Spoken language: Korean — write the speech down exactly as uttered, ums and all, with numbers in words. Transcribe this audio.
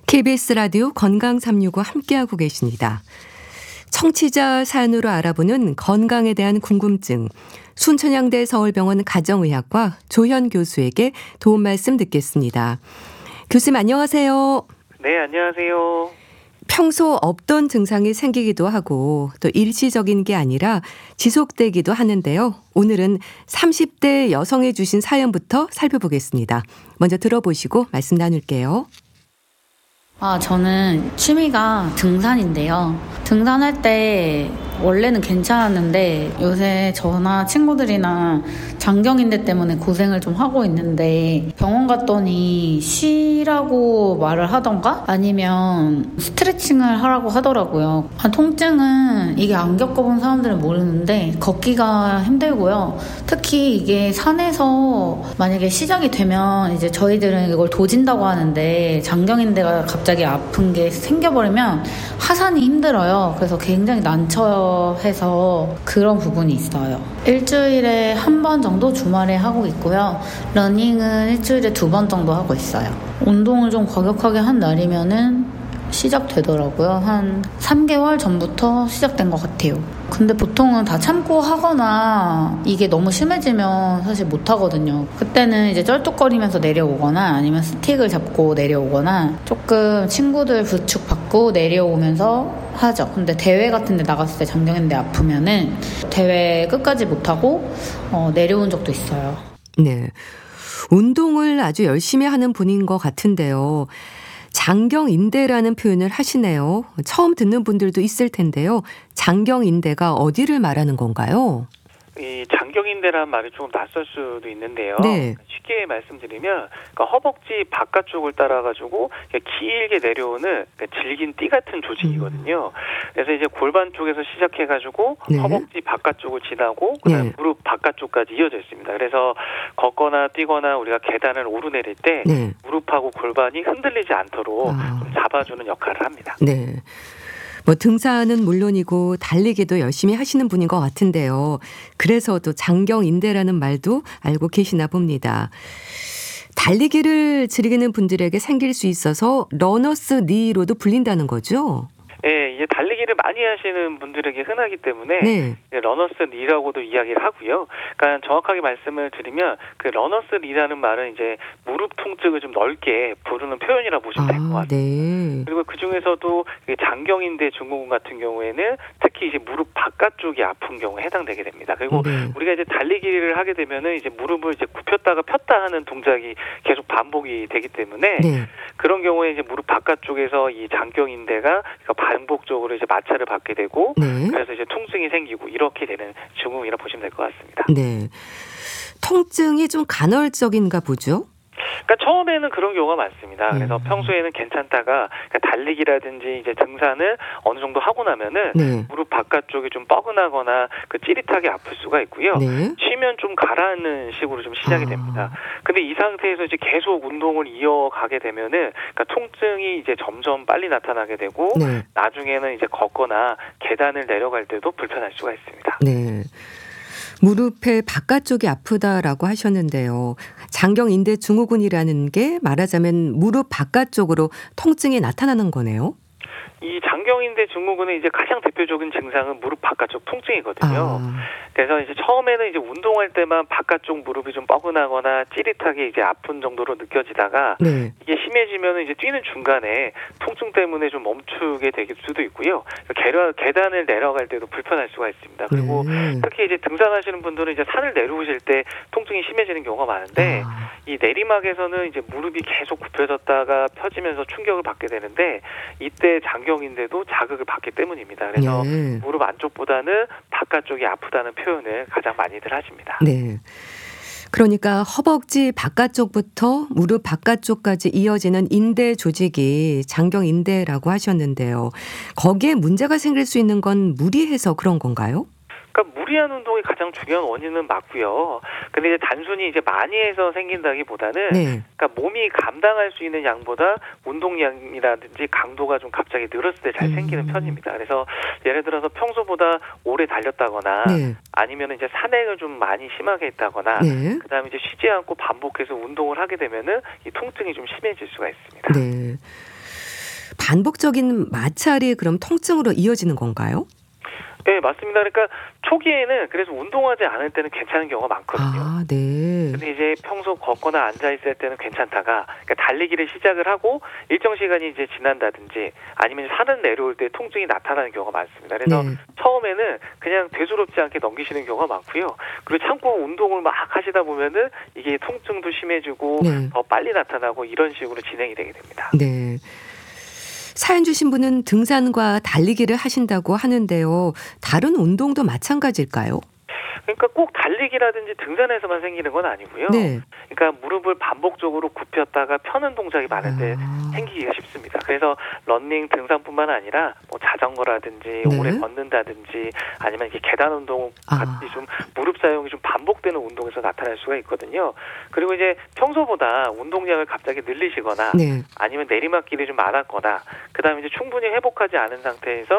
케이비에스 라디오 건강 삼육오 함께하고 계십니다. 청취자 사연으로 알아보는 건강에 대한 궁금증, 순천향대 서울병원 가정의학과 조현 교수에게 도움 말씀 듣겠습니다. 교수님 안녕하세요. 네, 안녕하세요. 평소 없던 증상이 생기기도 하고 또 일시적인 게 아니라 지속되기도 하는데요. 오늘은 삼십 대 여성이 주신 사연부터 살펴보겠습니다. 먼저 들어보시고 말씀 나눌게요. 아, 저는 취미가 등산인데요. 등산할 때 원래는 괜찮았는데 요새 저나 친구들이나 장경인대 때문에 고생을 좀 하고 있는데 병원 갔더니 쉬라고 말을 하던가 아니면 스트레칭을 하라고 하더라고요. 아, 통증은 이게 안 겪어본 사람들은 모르는데 걷기가 힘들고요. 특히 이게 산에서 만약에 시작이 되면 이제 저희들은 이걸 도진다고 하는데 장경인대가 갑자기 아픈 게 생겨버리면 하산이 힘들어요. 그래서 굉장히 난처해서 그런 부분이 있어요. 일주일에 한 번 정도 주말에 하고 있고요. 러닝은 일주일에 두 번 정도 하고 있어요. 운동을 좀 과격하게 한 날이면은 시작되더라고요. 한 삼 개월 전부터 시작된 것 같아요. 근데 보통은 다 참고 하거나 이게 너무 심해지면 사실 못 하거든요. 그때는 이제 쩔뚝거리면서 내려오거나 아니면 스틱을 잡고 내려오거나 조금 친구들 부축 받고 내려오면서 하죠. 근데 대회 같은 데 나갔을 때 장경인대 아프면은 대회 끝까지 못하고 어, 내려온 적도 있어요. 네, 운동을 아주 열심히 하는 분인 것 같은데요. 장경인대라는 표현을 하시네요. 처음 듣는 분들도 있을 텐데요. 장경인대가 어디를 말하는 건가요? 이 장경인대라는 말이 조금 낯설 수도 있는데요. 네. 쉽게 말씀드리면 그러니까 허벅지 바깥쪽을 따라가지고 길게 내려오는 질긴 띠 같은 조직이거든요. 그래서 이제 골반 쪽에서 시작해가지고 네. 허벅지 바깥쪽을 지나고 그다음 네. 무릎 바깥쪽까지 이어져 있습니다. 그래서 걷거나 뛰거나 우리가 계단을 오르내릴 때 네. 무릎하고 골반이 흔들리지 않도록 아. 좀 잡아주는 역할을 합니다. 네. 뭐 등산은 물론이고 달리기도 열심히 하시는 분인 것 같은데요. 그래서 또 장경인대라는 말도 알고 계시나 봅니다. 달리기를 즐기는 분들에게 생길 수 있어서 러너스 니로도 불린다는 거죠? 네, 이제 달리기를 많이 하시는 분들에게 흔하기 때문에 네. 러너스 니라고도 이야기를 하고요. 그러니까 정확하게 말씀을 드리면 그 러너스 니라는 말은 이제 무릎 통증을 좀 넓게 부르는 표현이라고 보시면 될 것 아, 같습니다. 네. 그리고 그 중에서도 장경인대 증후군 같은 경우에는 특히 이제 무릎 바깥쪽이 아픈 경우에 해당되게 됩니다. 그리고 네. 우리가 이제 달리기를 하게 되면은 이제 무릎을 이제 굽혔다가 폈다 하는 동작이 계속 반복이 되기 때문에 네. 그런 경우에 이제 무릎 바깥쪽에서 이 장경인대가 반복적으로 이제 마찰을 받게 되고 네. 그래서 이제 통증이 생기고 이렇게 되는 증후군이라 보시면 될 것 같습니다. 네. 통증이 좀 간헐적인가 보죠? 그러니까 처음에는 그런 경우가 많습니다. 그래서 음. 평소에는 괜찮다가 그러니까 달리기라든지 이제 등산을 어느 정도 하고 나면은 네. 무릎 바깥쪽이 좀 뻐근하거나 그 찌릿하게 아플 수가 있고요. 네. 쉬면 좀 가라앉는 식으로 좀 시작이 아. 됩니다. 근데 이 상태에서 이제 계속 운동을 이어가게 되면은 그러니까 통증이 이제 점점 빨리 나타나게 되고 네. 나중에는 이제 걷거나 계단을 내려갈 때도 불편할 수가 있습니다. 네. 무릎의 바깥쪽이 아프다라고 하셨는데요. 장경인대 증후군이라는 게 말하자면 무릎 바깥쪽으로 통증이 나타나는 거네요. 이 장경인대 증후군의 이제 가장 대표적인 증상은 무릎 바깥쪽 통증이거든요. 아. 그래서 이제 처음에는 이제 운동할 때만 바깥쪽 무릎이 좀 뻐근하거나 찌릿하게 이제 아픈 정도로 느껴지다가 네. 이게 심해지면 이제 뛰는 중간에 통증 때문에 좀 멈추게 될 수도 있고요. 계단, 계단을 내려갈 때도 불편할 수가 있습니다. 그리고 네. 특히 이제 등산하시는 분들은 이제 산을 내려오실 때 통증이 심해지는 경우가 많은데 아. 이 내리막에서는 이제 무릎이 계속 굽혀졌다가 펴지면서 충격을 받게 되는데 이때 장경인대도 자극을 받기 때문입니다. 그래서 네. 무릎 안쪽보다는 바깥쪽이 아프다는 표현을 가장 많이들 하십니다. 네. 그러니까 허벅지 바깥쪽부터 무릎 바깥쪽까지 이어지는 인대 조직이 장경인대라고 하셨는데요. 거기에 문제가 생길 수 있는 건 무리해서 그런 건가요? 그러니까 무리한 운동이 가장 중요한 원인은 맞고요. 근데 이제 단순히 이제 많이 해서 생긴다기보다는 네. 그러니까 몸이 감당할 수 있는 양보다 운동량이라든지 강도가 좀 갑자기 늘었을 때 잘 생기는 음. 편입니다. 그래서 예를 들어서 평소보다 오래 달렸다거나 네. 아니면 이제 산행을 좀 많이 심하게 했다거나 네. 그다음에 이제 쉬지 않고 반복해서 운동을 하게 되면은 이 통증이 좀 심해질 수가 있습니다. 네. 반복적인 마찰이 그럼 통증으로 이어지는 건가요? 네, 맞습니다. 그러니까 초기에는 그래서 운동하지 않을 때는 괜찮은 경우가 많거든요. 아, 네. 근데 이제 평소 걷거나 앉아 있을 때는 괜찮다가 그러니까 달리기를 시작을 하고 일정 시간이 이제 지난다든지 아니면 산을 내려올 때 통증이 나타나는 경우가 많습니다. 그래서 네. 처음에는 그냥 대수롭지 않게 넘기시는 경우가 많고요. 그리고 참고 운동을 막 하시다 보면은 이게 통증도 심해지고 네. 더 빨리 나타나고 이런 식으로 진행이 되게 됩니다. 네. 사연 주신 분은 등산과 달리기를 하신다고 하는데요. 다른 운동도 마찬가지일까요? 그러니까 꼭 달리기라든지 등산에서만 생기는 건 아니고요. 네. 그러니까 무릎을 반복적으로 굽혔다가 펴는 동작이 많은데 아. 생기기가 쉽습니다. 그래서 러닝, 등산뿐만 아니라 뭐 자전거라든지 네. 오래 걷는다든지 아니면 이렇게 계단 운동 아. 같이 좀 무릎 사용이 좀 반복되는 운동에서 나타날 수가 있거든요. 그리고 이제 평소보다 운동량을 갑자기 늘리시거나 네. 아니면 내리막길이 좀 많았거나 그다음에 이제 충분히 회복하지 않은 상태에서